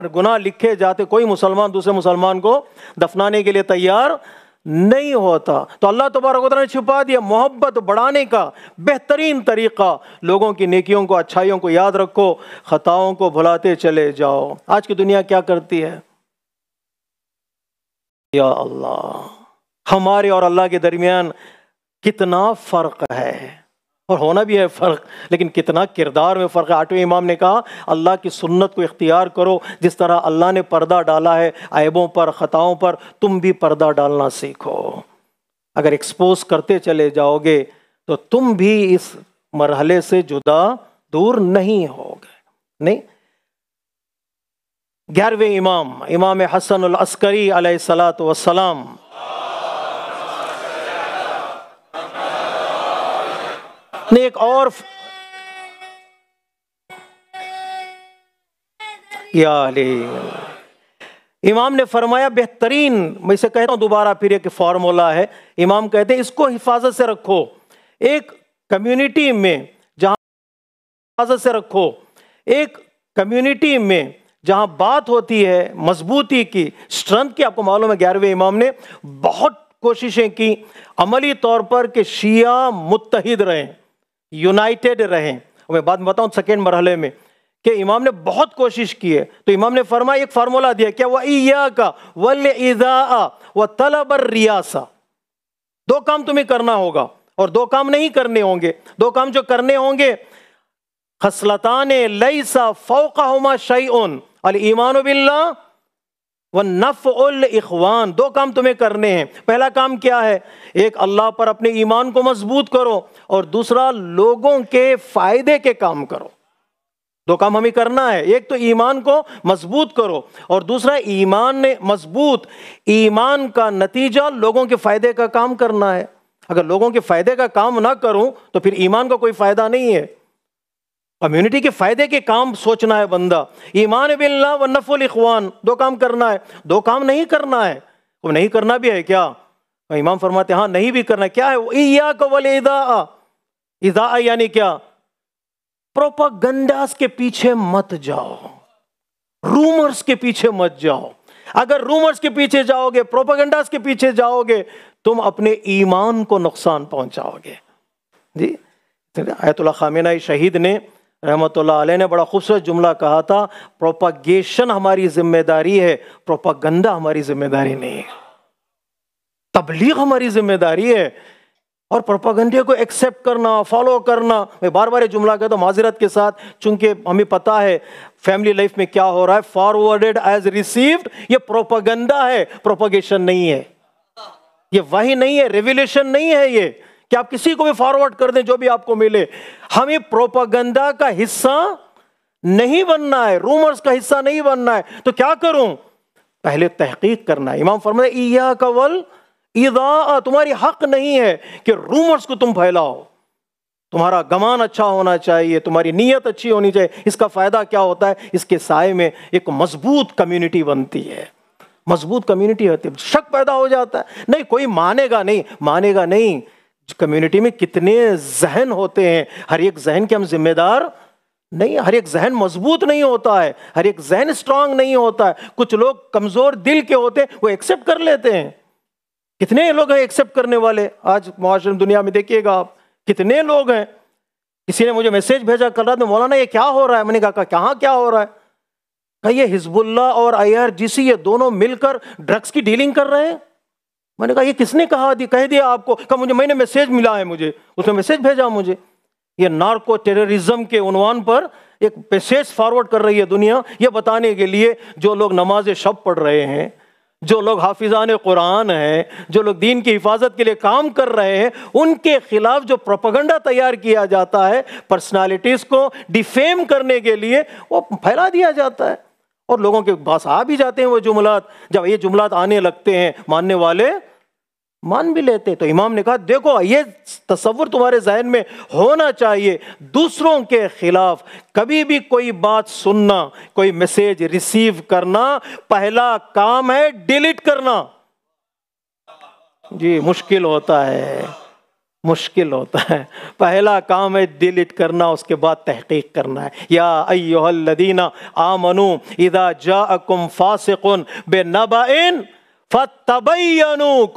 گناہ لکھے جاتے، کوئی مسلمان دوسرے مسلمان کو دفنانے کے لیے تیار نہیں ہوتا۔ تو اللہ تبارک و تعالیٰ نے چھپا دیا۔ محبت بڑھانے کا بہترین طریقہ، لوگوں کی نیکیوں کو، اچھائیوں کو یاد رکھو، خطاؤں کو بھلاتے چلے جاؤ۔ آج کی دنیا کیا کرتی ہے؟ یا اللہ، ہمارے اور اللہ کے درمیان کتنا فرق ہے، اور ہونا بھی ہے فرق، لیکن کتنا کردار میں فرق ہے۔ 8ویں امام نے کہا اللہ کی سنت کو اختیار کرو، جس طرح اللہ نے پردہ ڈالا ہے عیبوں پر، خطاؤں پر، تم بھی پردہ ڈالنا سیکھو۔ اگر ایکسپوز کرتے چلے جاؤ گے تو تم بھی اس مرحلے سے جدا دور نہیں ہوگے۔ نہیں، 11ویں امام، امام حسن العسکری علیہ الصلاۃ والسلام، نے ایک اور یا علی امام نے فرمایا بہترین، میں اسے کہتا ہوں دوبارہ پھر ایک فارمولہ ہے، امام کہتے ہیں اس کو حفاظت سے رکھو۔ ایک کمیونٹی میں جہاں حفاظت سے رکھو، ایک کمیونٹی میں جہاں بات ہوتی ہے مضبوطی کی، اسٹرنتھ کی، آپ کو معلوم ہے 11ویں امام نے بہت کوششیں کی عملی طور پر کہ شیعہ متحد رہیں، یونائٹڈ رہیں۔ میں بات بتاؤں سیکنڈ مرحلے میں کہ امام نے بہت کوشش کی ہے، تو امام نے فرمایا ایک فارمولہ دیا کیا، وَإِيَّاكَ وَالْإِذَاءَ وَطَلَبَ الرِّيَاسَةَ، دو کام تمہیں کرنا ہوگا اور دو کام نہیں کرنے ہوں گے۔ دو کام جو کرنے ہوں گے، خصلتان لیس فوقہما شیء، الایمان باللہ والنفع الاخوان، دو کام تمہیں کرنے ہیں۔ پہلا کام کیا ہے؟ ایک اللہ پر اپنے ایمان کو مضبوط کرو، اور دوسرا لوگوں کے فائدے کے کام کرو۔ دو کام ہمیں کرنا ہے، ایک تو ایمان کو مضبوط کرو، اور دوسرا ایمان کا نتیجہ لوگوں کے فائدے کا کام کرنا ہے۔ اگر لوگوں کے فائدے کا کام نہ کروں تو پھر ایمان کا کوئی فائدہ نہیں ہے۔ کمیونٹی کے فائدے کے کام سوچنا ہے بندہ، ایمان باللہ والنفع الاخوان، دو کام کرنا ہے۔ دو کام نہیں کرنا ہے، وہ نہیں کرنا بھی ہے کیا؟ امام فرماتے ہیں ہاں نہیں بھی کرنا ہے۔ کیا ہے؟ ایاک والاذاء، اذاء یعنی کیا؟ پروپاگنڈاز کے پیچھے مت جاؤ، رومرز کے پیچھے مت جاؤ۔ اگر رومرز کے پیچھے جاؤ گے، پروپاگنڈاز کے پیچھے جاؤ گے، تم اپنے ایمان کو نقصان پہنچاؤ گے۔ جی، آیت اللہ خامنہ شہید نے رحمۃ اللہ علیہ نے بڑا خوبصورت جملہ کہا تھا، پروپاگیشن ہماری ذمہ داری ہے، پروپاگنڈا ہماری ذمہ داری نہیں ہے۔ تبلیغ ہماری ذمہ داری ہے، اور پروپاگنڈے کو ایکسیپٹ کرنا، فالو کرنا۔ میں بار بار یہ جملہ کہتا ہوں معذرت کے ساتھ، چونکہ ہمیں پتہ ہے فیملی لائف میں کیا ہو رہا ہے، فارورڈڈ ایز ریسیوڈ، یہ پروپاگنڈا ہے، پروپاگیشن نہیں ہے، یہ وحی نہیں ہے، ریویلیشن نہیں ہے یہ کہ آپ کسی کو بھی فارورڈ کر دیں جو بھی آپ کو ملے۔ ہمیں پروپاگنڈا کا حصہ نہیں بننا ہے، رومرز کا حصہ نہیں بننا ہے۔ تو کیا کروں؟ پہلے تحقیق کرنا ہے۔ امام فرماتے ہیں ایاک والاذاء، تمہاری حق نہیں ہے کہ رومرز کو تم پھیلاؤ، تمہارا گمان اچھا ہونا چاہیے، تمہاری نیت اچھی ہونی چاہیے۔ اس کا فائدہ کیا ہوتا ہے؟ اس کے سائے میں ایک مضبوط کمیونٹی بنتی ہے، مضبوط کمیونٹی ہوتی ہے، شک پیدا ہو جاتا ہے، نہیں کوئی مانے گا نہیں۔ کمیونٹی میں کتنے ذہن ہوتے ہیں، ہر ایک ذہن کے ہم ذمہ دار نہیں، ہر ایک ذہن مضبوط نہیں ہوتا ہے، ہر ایک ذہن اسٹرانگ نہیں ہوتا ہے۔ کچھ لوگ کمزور دل کے ہوتے ہیں، وہ ایکسیپٹ کر لیتے ہیں۔ کتنے لوگ ہیں ایکسیپٹ کرنے والے آج معاشرے دنیا میں؟ دیکھیے گا آپ کتنے لوگ ہیں۔ کسی نے مجھے میسج بھیجا کر رہا تھا، مولانا یہ کیا ہو رہا ہے؟ میں نے کہا کہاں کیا ہو رہا ہے؟ کہ یہ حزب اللہ اور IRGC یہ دونوں مل کر ڈرگس کی ڈیلنگ کر رہے ہیں۔ میں نے کہا یہ کس نے کہہ دیا آپ کو؟ کہ میں نے میسج ملا ہے مجھے، اس نے میسج بھیجا مجھے۔ یہ نارکو ٹیررزم کے عنوان پر ایک میسج فارورڈ کر رہی ہے دنیا، یہ بتانے کے لیے جو لوگ نماز شب پڑھ رہے ہیں، جو لوگ حافظان قرآن ہیں، جو لوگ دین کی حفاظت کے لیے کام کر رہے ہیں، ان کے خلاف جو پروپیگنڈا تیار کیا جاتا ہے، پرسنالٹیز کو ڈیفیم کرنے کے لیے وہ پھیلا دیا جاتا ہے، اور لوگوں کے پاس آ بھی جاتے ہیں وہ جملات۔ جب یہ جملات آنے لگتے ہیں، ماننے والے مان بھی لیتے۔ تو امام نے کہا دیکھو یہ تصور تمہارے ذہن میں ہونا چاہیے، دوسروں کے خلاف کبھی بھی کوئی بات سننا، کوئی میسج ریسیو کرنا، پہلا کام ہے ڈیلیٹ کرنا۔ جی مشکل ہوتا ہے، مشکل ہوتا ہے. پہلا کام ہے ڈیلیٹ کرنا، اس کے بعد تحقیق کرنا ہے. یا ایھا الذین آمنوا اذا جاءکم فاسق بنبأ فتبینوا